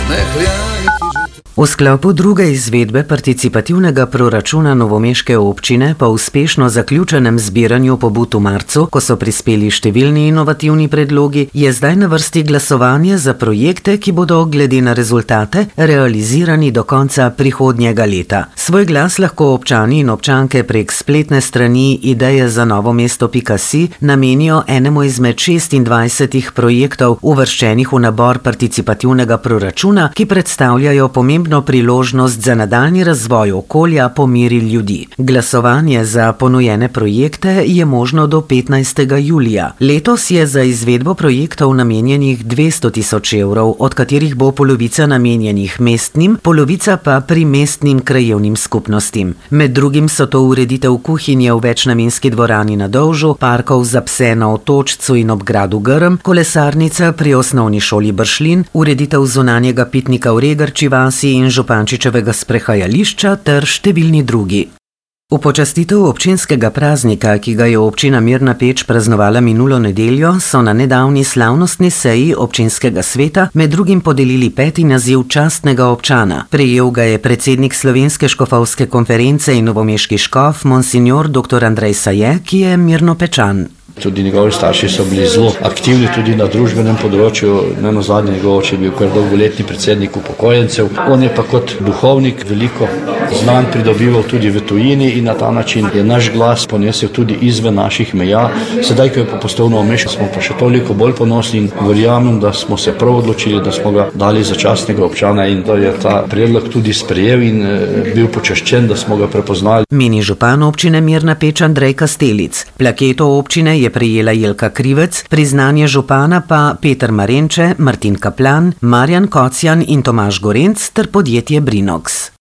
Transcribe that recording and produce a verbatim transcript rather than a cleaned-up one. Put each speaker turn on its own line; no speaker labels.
V sklopu druge izvedbe participativnega proračuna novomeške občine po uspešno zaključenem zbiranju pobud v marcu, ko so prispeli številni inovativni predlogi, je zdaj na vrsti glasovanje za projekte, ki bodo glede na rezultate realizirani do konca prihodnjega leta. Svoj glas lahko občani in občanke prek spletne strani ideje za novomesto pika si namenijo enemu izmed šestindvajsetih projektov uvrščenih v nabor participativnega proračuna, ki predstavljajo pomembno priložnost za nadaljnji razvoj okolja po meri ljudi. Glasovanje za ponujene projekte je možno do petnajstega julija. Letos je za izvedbo projektov namenjenih dvesto tisoč evrov, od katerih bo polovica namenjenih mestnim, polovica pa primestnim krajevnim skupnostim. Med drugim so to ureditev kuhinje v večnamenski dvorani na Dolžu, parkov za pse na Otočcu in ob gradu Grm, kolesarnica pri osnovni šoli Bršljin, ureditev zunanjega pitnika v Regrči vasi in Župančičevega sprehajališča ter številni drugi. V počastitev občinskega praznika, ki ga je občina Mirna Peč praznovala minulo nedeljo, so na nedavni slavnostni seji občinskega sveta med drugim podelili peti naziv častnega občana. Prejel ga je predsednik Slovenske škofovske konference in novomeški škof monsignor doktor Andrej Saje, ki je Mirnopečan.
Tudi njegovi starši so bili zelo aktivni tudi na družbenem področju, ne nazadnje njegov oče je bil kar dolgoletni predsednik upokojencev. On je pa kot duhovnik veliko znanj pridobival tudi v tujini in na ta način je naš glas ponesel tudi izven naših meja. Sedaj, ko je pa postal Novomeščan, smo pa še toliko bolj ponosni in verjamem, da smo se prav odločili, da smo ga dali za častnega občana in da je ta predlog tudi sprejel in bil počaščen, da smo ga prepoznali.
Meni župan občine Mirna Peč Andrej Kastelic. Plaketo občine je prejela Jelka Krivec, priznanje župana pa Peter Marenče, Martin Kaplan, Marjan Kocjan in Tomaž Gorenc ter podjetje Brinox.